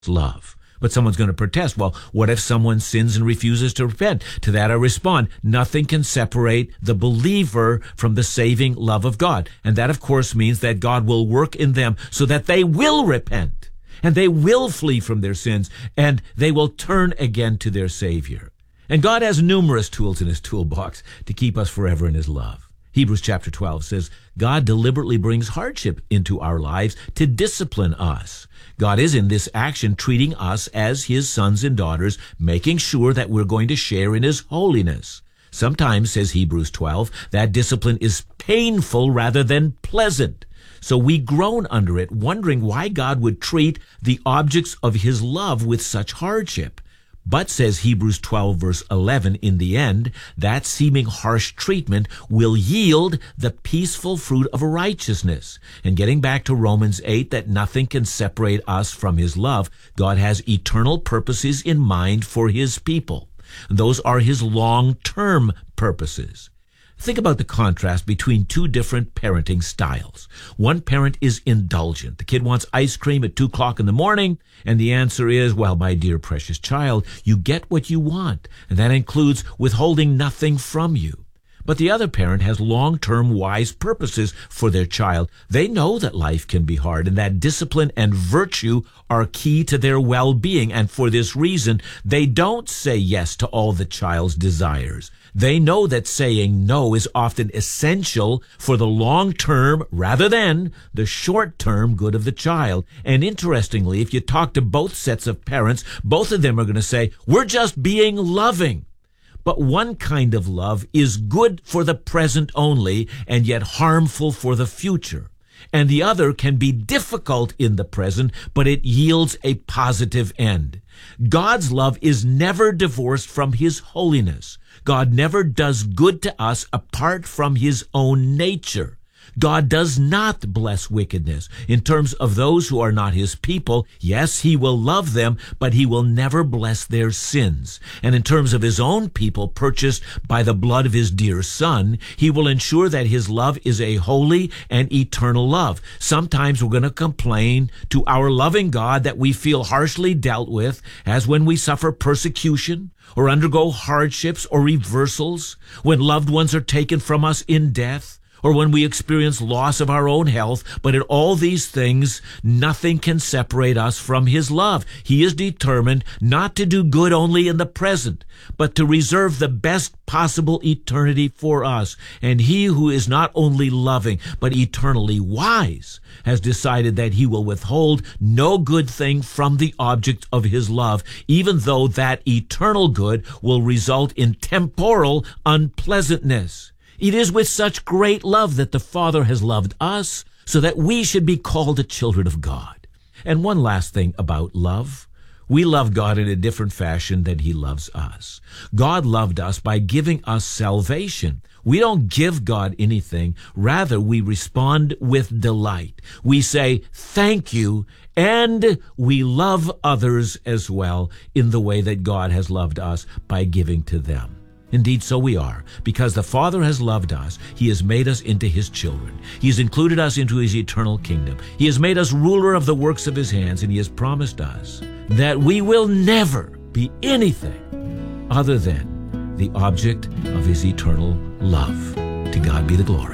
love. But someone's going to protest. Well, what if someone sins and refuses to repent? To that I respond, nothing can separate the believer from the saving love of God. And that, of course, means that God will work in them so that they will repent and they will flee from their sins and they will turn again to their Savior. And God has numerous tools in his toolbox to keep us forever in his love. Hebrews chapter 12 says, God deliberately brings hardship into our lives to discipline us. God is in this action treating us as his sons and daughters, making sure that we're going to share in his holiness. Sometimes, says Hebrews 12, that discipline is painful rather than pleasant. So we groan under it, wondering why God would treat the objects of his love with such hardship. But, says Hebrews 12, verse 11, in the end, that seeming harsh treatment will yield the peaceful fruit of righteousness. And getting back to Romans 8, that nothing can separate us from his love, God has eternal purposes in mind for his people. Those are his long-term purposes. Think about the contrast between two different parenting styles. One parent is indulgent. The kid wants ice cream at 2 o'clock in the morning, and the answer is, well, my dear precious child, you get what you want, and that includes withholding nothing from you. But the other parent has long-term wise purposes for their child. They know that life can be hard and that discipline and virtue are key to their well-being. And for this reason, they don't say yes to all the child's desires. They know that saying no is often essential for the long-term rather than the short-term good of the child. And interestingly, if you talk to both sets of parents, both of them are going to say, we're just being loving. But one kind of love is good for the present only and yet harmful for the future. And the other can be difficult in the present, but it yields a positive end. God's love is never divorced from his holiness. God never does good to us apart from his own nature. God does not bless wickedness. In terms of those who are not his people, yes, he will love them, but he will never bless their sins. And in terms of his own people purchased by the blood of his dear Son, he will ensure that his love is a holy and eternal love. Sometimes we're going to complain to our loving God that we feel harshly dealt with, as when we suffer persecution or undergo hardships or reversals, when loved ones are taken from us in death, or when we experience loss of our own health. But in all these things, nothing can separate us from his love. He is determined not to do good only in the present, but to reserve the best possible eternity for us. And he who is not only loving, but eternally wise, has decided that he will withhold no good thing from the object of his love, even though that eternal good will result in temporal unpleasantness. It is with such great love that the Father has loved us, so that we should be called the children of God. And one last thing about love. We love God in a different fashion than he loves us. God loved us by giving us salvation. We don't give God anything. Rather, we respond with delight. We say, thank you, and we love others as well in the way that God has loved us by giving to them. Indeed, so we are. Because the Father has loved us, he has made us into his children. He has included us into his eternal kingdom. He has made us ruler of the works of his hands, and he has promised us that we will never be anything other than the object of his eternal love. To God be the glory.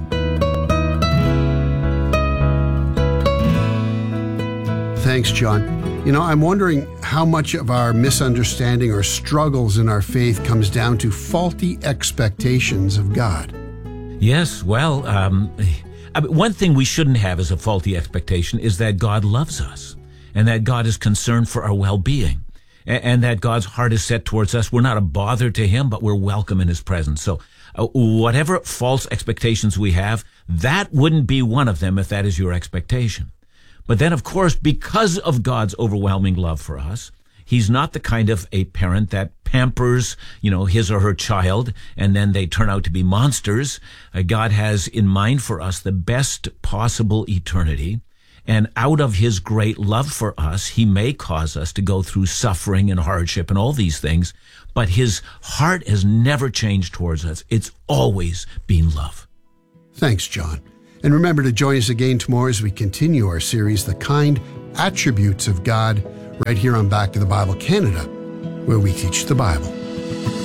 Thanks, John. You know, I'm wondering how much of our misunderstanding or struggles in our faith comes down to faulty expectations of God. Yes, well, one thing we shouldn't have as a faulty expectation is that God loves us and that God is concerned for our well-being and that God's heart is set towards us. We're not a bother to him, but we're welcome in his presence. So whatever false expectations we have, that wouldn't be one of them if that is your expectation. But then, of course, because of God's overwhelming love for us, he's not the kind of a parent that pampers, his or her child, and then they turn out to be monsters. God has in mind for us the best possible eternity. And out of his great love for us, he may cause us to go through suffering and hardship and all these things. But his heart has never changed towards us. It's always been love. Thanks, John. And remember to join us again tomorrow as we continue our series, The Kind Attributes of God, right here on Back to the Bible Canada, where we teach the Bible.